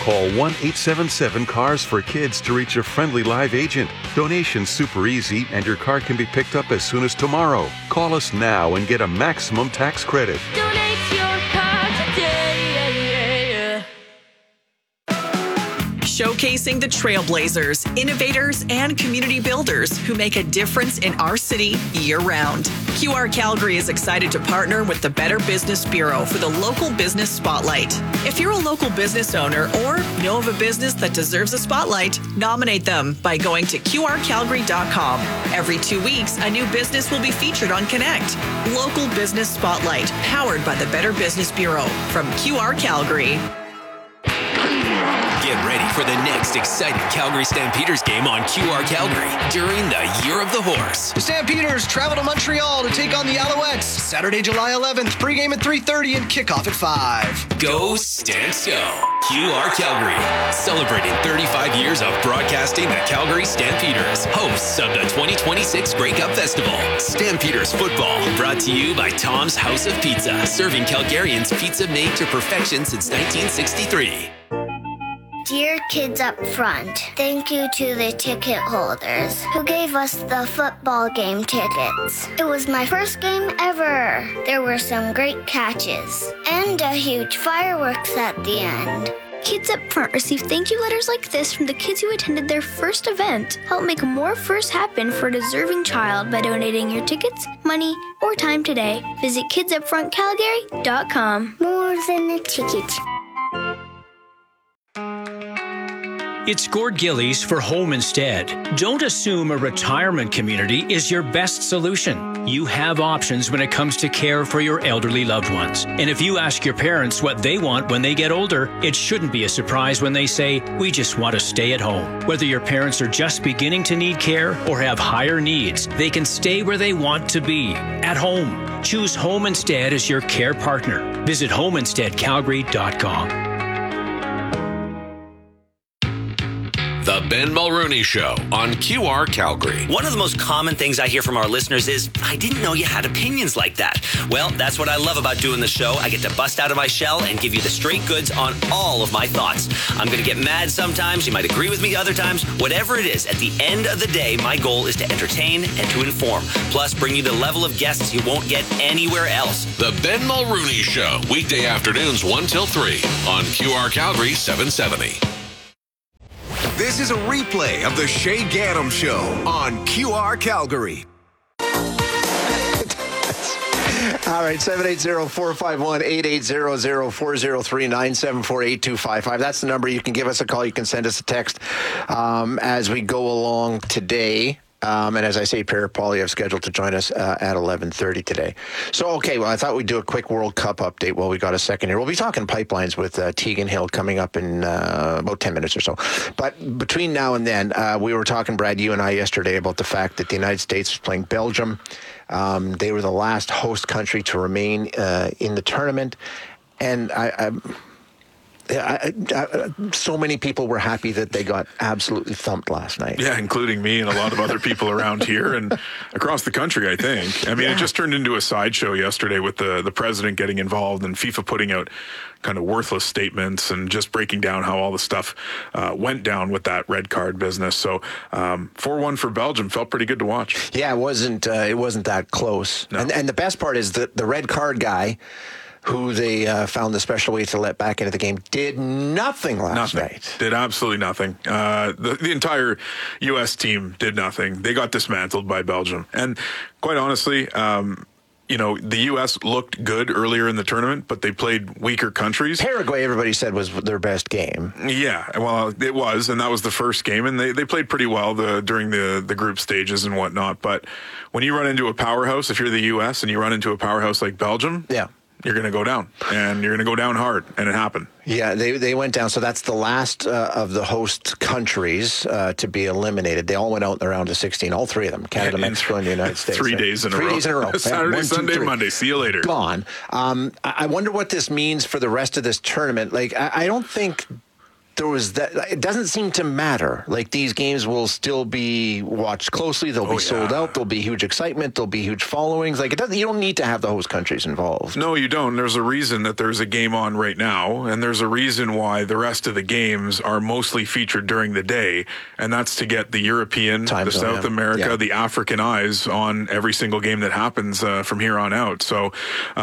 Call 1-877-CARS for Kids to reach a friendly live agent. Donation's super easy, and your car can be picked up as soon as tomorrow. Call us now and get a maximum tax credit. Donate your car today. Showcasing the trailblazers, innovators, and community builders who make a difference in our city year-round. QR Calgary is excited to partner with the Better Business Bureau for the Local Business Spotlight. If you're a local business owner or know of a business that deserves a spotlight, nominate them by going to qrcalgary.com. Every 2 weeks, a new business will be featured on Connect. Local Business Spotlight, powered by the Better Business Bureau from QR Calgary. Get ready for the next exciting Calgary Stampeders game on QR Calgary during the Year of the Horse. The Stampeders travel to Montreal to take on the Alouettes. Saturday, July 11th, pregame at 3:30 and kickoff at 5. Go Stamps Go! QR Calgary, celebrating 35 years of broadcasting the Calgary Stampeders, hosts of the 2026 Grey Cup Festival. Stampeders football, brought to you by Tom's House of Pizza, serving Calgarians pizza made to perfection since 1963. Dear kids up front, thank you to the ticket holders who gave us the football game tickets. It was my first game ever. There were some great catches and a huge fireworks at the end. Kids up front receive thank you letters like this from the kids who attended their first event. Help make more firsts happen for a deserving child by donating your tickets, money, or time today. Visit kidsupfrontcalgary.com. More than a ticket. It's Gord Gillies for Home Instead. Don't assume a retirement community is your best solution. You have options when it comes to care for your elderly loved ones. And if you ask your parents what they want when they get older, it shouldn't be a surprise when they say, we just want to stay at home. Whether your parents are just beginning to need care or have higher needs, they can stay where they want to be, at home. Choose Home Instead as your care partner. Visit homeinsteadcalgary.com. The Ben Mulrooney Show on QR Calgary. One of the most common things I hear from our listeners is, I didn't know you had opinions like that. Well, that's what I love about doing the show. I get to bust out of my shell and give you the straight goods on all of my thoughts. I'm going to get mad sometimes. You might agree with me other times. Whatever it is, at the end of the day, my goal is to entertain and to inform. Plus, bring you the level of guests you won't get anywhere else. The Ben Mulrooney Show, weekday afternoons 1 till 3 on QR Calgary 770. This is a replay of the Shay Gaddam Show on QR Calgary. All right, 780-451-8800-403-974-8255. That's the number. You can give us a call. You can send us a text as we go along today. And as I say, Per Poilievre scheduled to join us at 11:30 today. So, okay, well, I thought we'd do a quick World Cup update while we got a second here. We'll be talking pipelines with Tegan Hill coming up in about 10 minutes or so. But between now and then, we were talking, Brad, you and I yesterday, about the fact that the United States was playing Belgium. They were the last host country to remain in the tournament. And so many people were happy that they got absolutely thumped last night. Yeah, including me and a lot of other people around here and across the country, I think. I mean, It just turned into a sideshow yesterday with the president getting involved and FIFA putting out kind of worthless statements and just breaking down how all the stuff went down with that red card business. So 4-1 for Belgium felt pretty good to watch. Yeah, it wasn't that close. No. And the best part is that the red card guy, who they found the special way to let back into the game, did nothing last night. Did absolutely nothing. The entire U.S. team did nothing. They got dismantled by Belgium. And quite honestly, the U.S. looked good earlier in the tournament, but they played weaker countries. Paraguay, everybody said, was their best game. Yeah, well, it was, and that was the first game, and they played pretty well during the group stages and whatnot. But when you run into a powerhouse, if you're the U.S. and you run into a powerhouse like Belgium, you're going to go down, and you're going to go down hard, and it happened. Yeah, they went down. So that's the last of the host countries to be eliminated. They all went out in the round of 16, all three of them, Canada, Mexico, and the United States. 3 days in a row. 3 days in a row. Saturday, 1, 2, Sunday, 3. Monday. See you later. Gone. I wonder what this means for the rest of this tournament. Like, I don't think there was that. It doesn't seem to matter. Like, these games will still be watched closely. They'll be sold out. There'll be huge excitement. There'll be huge followings. Like, you don't need to have the host countries involved. No, you don't. There's a reason that there's a game on right now, and there's a reason why the rest of the games are mostly featured during the day, and that's to get the European, the South America, the African eyes on every single game that happens from here on out. So,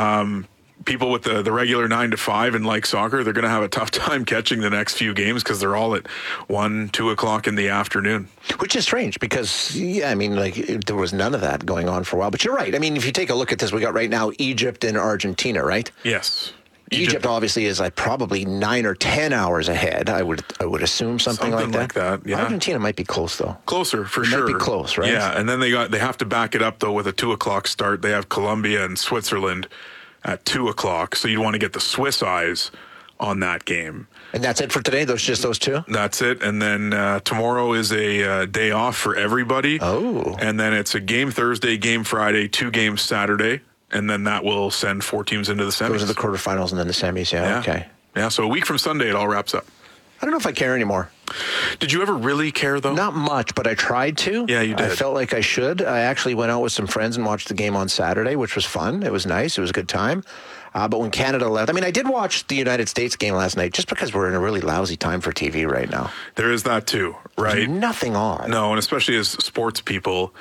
people with the regular 9 to 5 and like soccer, they're going to have a tough time catching the next few games because they're all at 1, 2 o'clock in the afternoon. Which is strange because, there was none of that going on for a while. But you're right. I mean, if you take a look at this, we got right now Egypt and Argentina, right? Yes. Egypt obviously is probably 9 or 10 hours ahead. I would assume something like that. Yeah. Argentina might be close though. Closer for sure. Might be close, right? Yeah, and then they have to back it up though with a 2 o'clock start. They have Colombia and Switzerland at 2 o'clock, so you'd want to get the Swiss eyes on that game. And that's it for today? Just those two? That's it. And then tomorrow is a day off for everybody. Oh. And then it's a game Thursday, game Friday, 2 games Saturday, and then that will send 4 teams into the semis. Those are the quarterfinals and then the semis, yeah. Okay. Yeah, so a week from Sunday it all wraps up. I don't know if I care anymore. Did you ever really care, though? Not much, but I tried to. Yeah, you did. I felt like I should. I actually went out with some friends and watched the game on Saturday, which was fun. It was nice. It was a good time. But when Canada left, I did watch the United States game last night just because we're in a really lousy time for TV right now. There is that too, right? There's nothing on. No, and especially as sports people,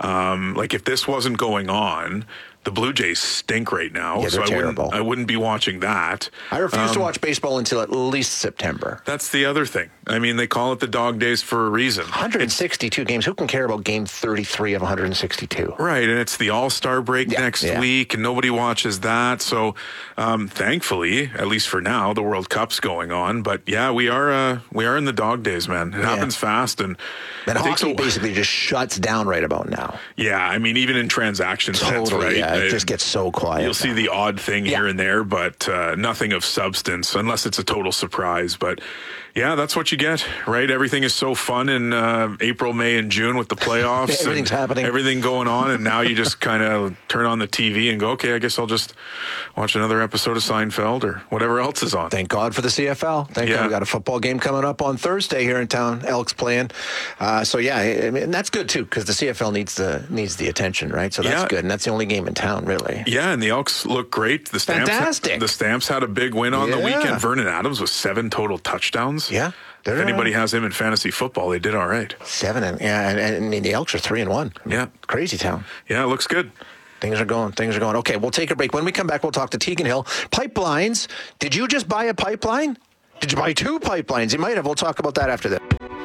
if this wasn't going on, the Blue Jays stink right now. Yeah, they're terrible. I wouldn't be watching that. I refuse to watch baseball until at least September. That's the other thing. They call it the dog days for a reason. 162 games. Who can care about game 33 of 162? Right, and it's the All-Star break next week, and nobody watches that. So, thankfully, at least for now, the World Cup's going on. But yeah, we are in the dog days, man. It happens fast, and hockey basically just shuts down right about now. Yeah, even in transaction sense, right? Yeah, it just gets so quiet. You'll see the odd thing here and there, but nothing of substance unless it's a total surprise. But yeah, that's what you get, right? Everything is so fun in April, May, and June with the playoffs. Everything's happening. Everything going on, and now you just kind of turn on the TV and go, okay, I guess I'll just watch another episode of Seinfeld or whatever else is on. Thank God for the CFL. Thank God we got a football game coming up on Thursday here in town. Elks playing. And that's good too because the CFL needs the attention, right? So that's good, and that's the only game in town, really. Yeah, and the Elks look great. Fantastic. The Stamps had a big win on the weekend. Vernon Adams with 7 total touchdowns. Yeah. If anybody has him in fantasy football, they did all right. 7 and the Elks are 3-1. Yeah. Crazy town. Yeah, it looks good. Things are going. Okay, we'll take a break. When we come back, we'll talk to Tegan Hill. Pipelines. Did you just buy a pipeline? Did you buy 2 pipelines? You might have. We'll talk about that after this.